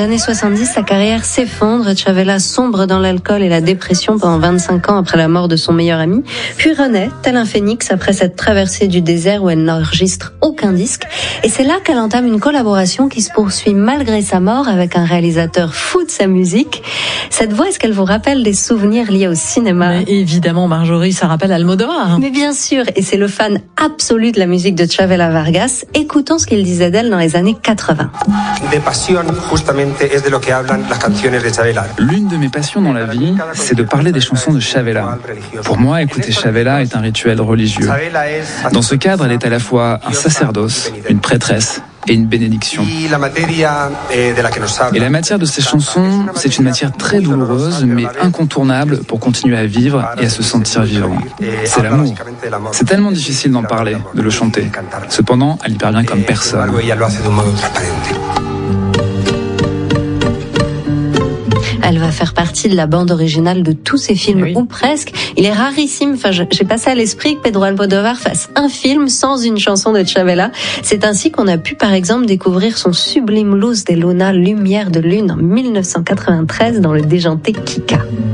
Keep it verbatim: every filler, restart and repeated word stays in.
années soixante-dix, sa carrière s'effondre. Chavela sombre dans l'alcool et la dépression pendant vingt-cinq ans après la mort de son meilleur ami, puis renaît, tel un phénix, après cette traversée du désert où elle n'enregistre aucun disque. Et c'est là qu'elle entame une collaboration qui se poursuit malgré sa mort avec un réalisateur fou de sa musique. Cette voix, est-ce qu'elle vous rappelle des souvenirs liés au cinéma? Mais évidemment, Marjorie, ça rappelle Almodovar. Mais bien sûr, et c'est le fan absolu de la musique de Chavela Vargas. Écoutons ce qu'il disait d'elle dans les années quatre-vingts. L'une de mes passions dans la vie, c'est de parler des chansons de Chavela. Pour moi, écouter Chavela est un rituel religieux. Dans ce cadre, elle est à la fois un sacerdoce, une prêtresse et une bénédiction. Et la matière de ces chansons, c'est une matière très douloureuse, mais incontournable pour continuer à vivre et à se sentir vivant. C'est l'amour. C'est tellement difficile d'en parler, de le chanter. Cependant, elle y parvient comme personne. Elle va faire partie de la bande originale de tous ses films, oui. Ou presque. Il est rarissime, enfin, j'ai passé à l'esprit que Pedro Almodovar fasse un film sans une chanson de Chavela. C'est ainsi qu'on a pu, par exemple, découvrir son sublime Luz de Luna, Lumière de Lune, en mille neuf cent quatre-vingt-treize, dans le déjanté Kika.